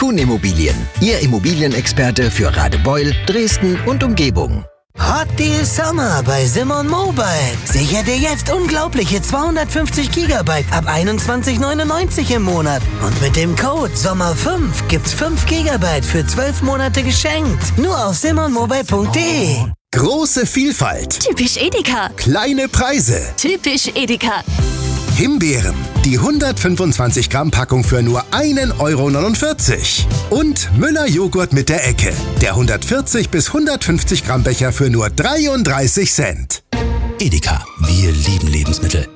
Kuhn Immobilien, Ihr Immobilienexperte für Radebeul, Dresden und Umgebung. Hot Deal Sommer bei Simon Mobile. Sicher dir jetzt unglaubliche 250 Gigabyte ab 21,99 im Monat. Und mit dem Code SOMMER5 gibt's 5 Gigabyte für 12 Monate geschenkt. Nur auf simonmobile.de. Große Vielfalt. Typisch Edeka. Kleine Preise. Typisch Edeka. Himbeeren. Die 125 Gramm Packung für nur 1,49 €. Und Müller Joghurt mit der Ecke. Der 140 bis 150 Gramm Becher für nur 33 Cent. Edeka. Wir lieben Lebensmittel.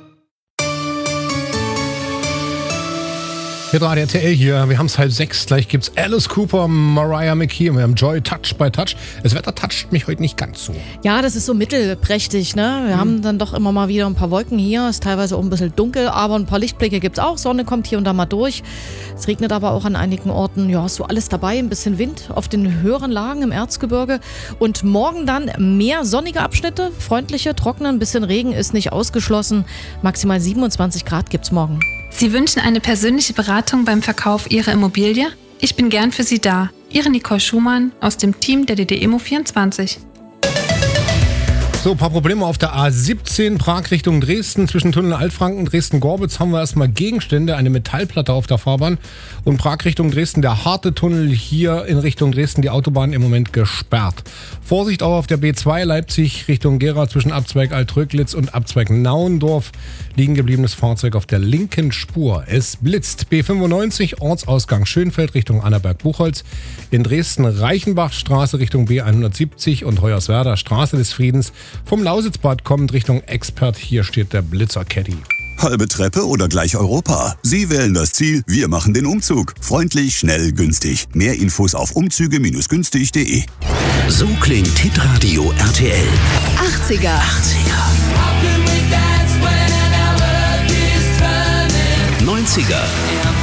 Hier Radio RTL hier, wir haben es 5:30, gleich gibt's Alice Cooper, Mariah McKee und wir haben Joy Touch by Touch. Das Wetter toucht mich heute nicht ganz so. Ja, das ist so mittelprächtig, ne? Wir haben dann doch immer mal wieder ein paar Wolken hier, ist teilweise auch ein bisschen dunkel, aber ein paar Lichtblicke gibt's auch, Sonne kommt hier und da mal durch. Es regnet aber auch an einigen Orten, ja, ist so alles dabei, ein bisschen Wind auf den höheren Lagen im Erzgebirge und morgen dann mehr sonnige Abschnitte, freundliche, trockene, ein bisschen Regen ist nicht ausgeschlossen, maximal 27 Grad gibt's morgen. Sie wünschen eine persönliche Beratung beim Verkauf Ihrer Immobilie? Ich bin gern für Sie da. Ihre Nicole Schumann aus dem Team der DDEMO24. So, ein paar Probleme auf der A17 Prag Richtung Dresden. Zwischen Tunnel Altfranken, Dresden-Gorbitz haben wir erstmal Gegenstände, eine Metallplatte auf der Fahrbahn. Und Prag Richtung Dresden, der harte Tunnel hier in Richtung Dresden, die Autobahn im Moment gesperrt. Vorsicht auch auf der B2 Leipzig Richtung Gera zwischen Abzweig Altröglitz und Abzweig Nauendorf. Liegen gebliebenes Fahrzeug auf der linken Spur. Es blitzt. B95 Ortsausgang Schönfeld Richtung Annaberg-Buchholz. In Dresden Reichenbachstraße Richtung B170 und Hoyerswerda Straße des Friedens. Vom Lausitzbad kommend Richtung Expert. Hier steht der Blitzer-Caddy. Halbe Treppe oder gleich Europa? Sie wählen das Ziel, wir machen den Umzug. Freundlich, schnell, günstig. Mehr Infos auf umzüge-günstig.de. So klingt Hitradio RTL. 80er. 90er.